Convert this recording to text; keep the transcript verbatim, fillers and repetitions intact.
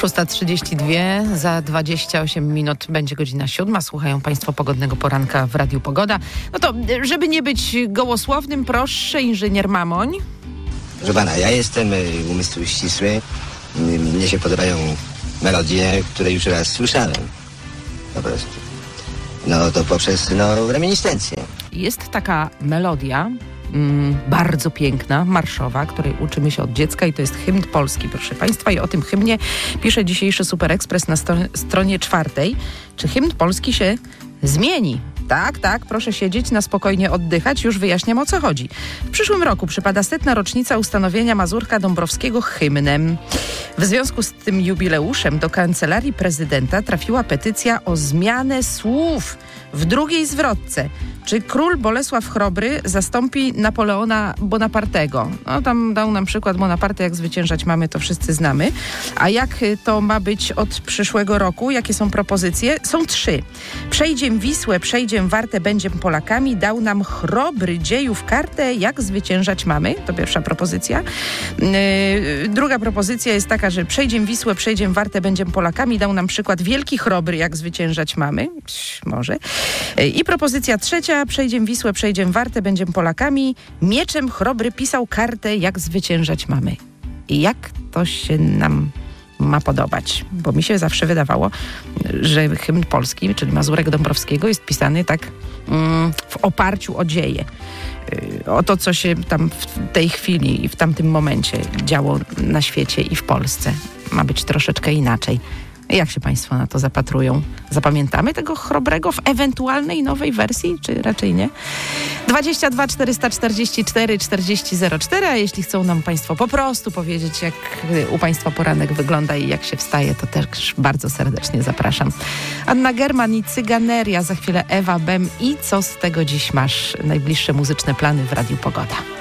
szósta trzydzieści dwa, za dwadzieścia osiem minut będzie godzina siódma. Słuchają Państwo pogodnego poranka w Radiu Pogoda. No to, żeby nie być gołosłownym, proszę, inżynier Mamoń. Proszę pana, ja jestem y, umysł ścisły. Y, mnie się podobają melodie, które już raz słyszałem. Po prostu. No to poprzez, no, reminiscencję. Jest taka melodia, mm, bardzo piękna, marszowa, której uczymy się od dziecka i to jest hymn polski, proszę Państwa. I o tym hymnie pisze dzisiejszy Super Express na sto- stronie czwartej. Czy hymn polski się zmieni? Tak, tak, proszę siedzieć, na spokojnie oddychać. Już wyjaśniam, o co chodzi. W przyszłym roku przypada setna rocznica ustanowienia Mazurka Dąbrowskiego hymnem. W związku z tym jubileuszem do Kancelarii Prezydenta trafiła petycja o zmianę słów w drugiej zwrotce. Czy król Bolesław Chrobry zastąpi Napoleona Bonapartego? No tam dał nam przykład Bonaparte, jak zwyciężać mamy, to wszyscy znamy. A jak to ma być od przyszłego roku? Jakie są propozycje? Są trzy. Przejdziem Wisłę, przejdziem Wartę, będziem Polakami. Dał nam Chrobry dziejów kartę, jak zwyciężać mamy. To pierwsza propozycja. Yy, druga propozycja jest taka, że przejdziem Wisłę, przejdziem Wartę, będziem Polakami. Dał nam przykład Wielki Chrobry, jak zwyciężać mamy. Psz, może. Yy, I propozycja trzecia. Przejdziem Wisłę, przejdziem Wartę, będziem Polakami. Mieczem Chrobry pisał kartę, jak zwyciężać mamy. I jak to się nam ma podobać? Bo mi się zawsze wydawało, że hymn polski, czyli Mazurek Dąbrowskiego, jest pisany tak mm, w oparciu o dzieje. Yy, o to, co się tam w tej chwili i w tamtym momencie działo na świecie i w Polsce. Ma być troszeczkę inaczej. Jak się Państwo na to zapatrują? Zapamiętamy tego Chrobrego w ewentualnej nowej wersji, czy raczej nie? dwadzieścia dwa czterysta czterdzieści cztery czterdzieści zero cztery, a jeśli chcą nam Państwo po prostu powiedzieć, jak u Państwa poranek wygląda i jak się wstaje, to też bardzo serdecznie zapraszam. Anna German i Cyganeria, za chwilę Ewa Bem i Co z tego dziś masz? Najbliższe muzyczne plany w Radiu Pogoda.